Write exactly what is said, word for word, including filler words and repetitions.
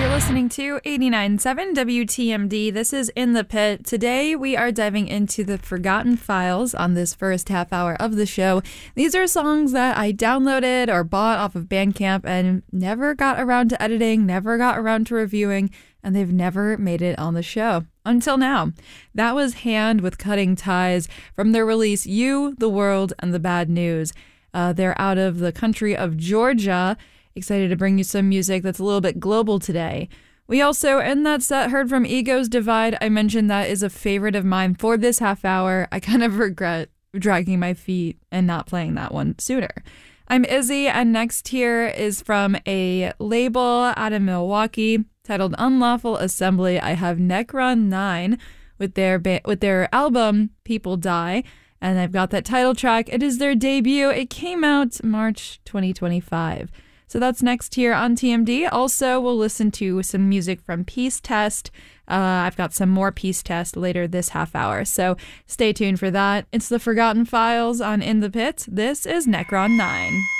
You're listening to eighty-nine point seven W T M D. This is In the Pit. Today we are diving into the Forgotten Files on this first half hour of the show. These are songs that I downloaded or bought off of Bandcamp and never got around to editing, never got around to reviewing, and they've never made it on the show. Until now. That was Hand with Cutting Ties from their release You, the World, and the Bad News. Uh, they're out of the country of Georgia. Excited to bring you some music that's a little bit global today. We also, in that set, heard from Ego's Divide. I mentioned that is a favorite of mine for this half hour. I kind of regret dragging my feet and not playing that one sooner. I'm Izzy, and next here is from a label out of Milwaukee titled Unlawful Assembly. I have Necron nine with their ba- with their album People Die, and I've got that title track. It is their debut. It came out March twenty twenty-five. So that's next here on T M D. Also, we'll listen to some music from Peace Test. Uh, I've got some more Peace Test later this half hour, so stay tuned for that. It's the Forgotten Files on In the Pit. This is Necron nine.